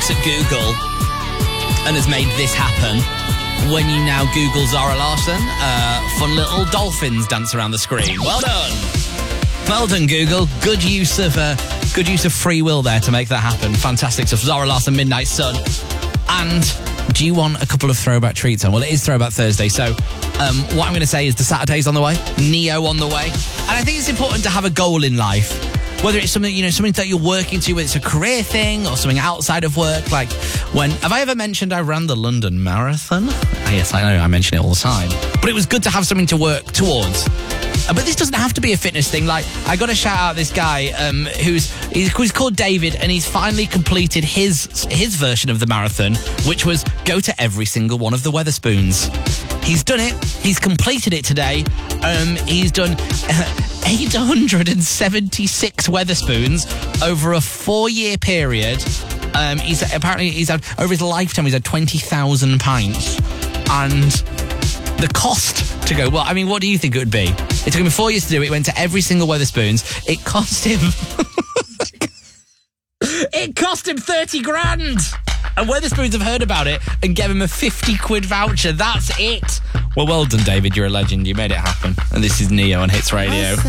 works at Google and has made this happen. When you now Google Zara Larsson, fun little dolphins dance around the screen. Well done. Well done, Google. Good use of free will there to make that happen. Fantastic stuff. Zara Larsson, Midnight Sun. And do you want a couple of throwback treats on? Well, it is Throwback Thursday, so what I'm going to say is the Saturday's on the way, Neo on the way. And I think it's important to have a goal in life. Whether it's something, something that you're working to, whether it's a career thing or something outside of work. Like, have I ever mentioned I ran the London Marathon? Yes, I know, I mention it all the time. But it was good to have something to work towards. But this doesn't have to be a fitness thing. Like, I got to shout out this guy he's called David, and he's finally completed his version of the marathon, which was go to every single one of the Wetherspoons. He's done it. He's completed it today. He's done 876 Wetherspoons over a 4-year period. He's had over his lifetime, he's had 20,000 pints. And the cost to go, well, I mean, what do you think it would be? It took him 4 years to do it. He went to every single Wetherspoons. It cost him it cost him 30 grand. And Wetherspoons have heard about it and gave him a 50 quid voucher. That's it. Well done, David. You're a legend. You made it happen. And this is Neo on Hits Radio.